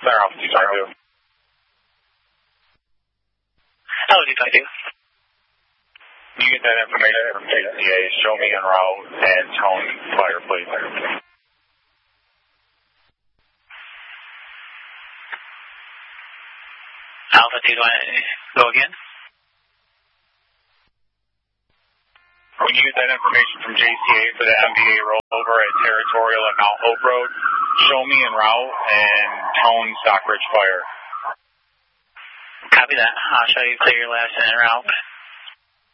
Clear Alpha 252. Hello, 252. You get that information from JCA. Show me en route and tone fire, please. Alpha 2, go again? When you get that information from JCA for the MVA rollover at Territorial and Mount Hope Road, show me en route and tone Stockbridge fire. Copy that. I'll show you clear your last en route.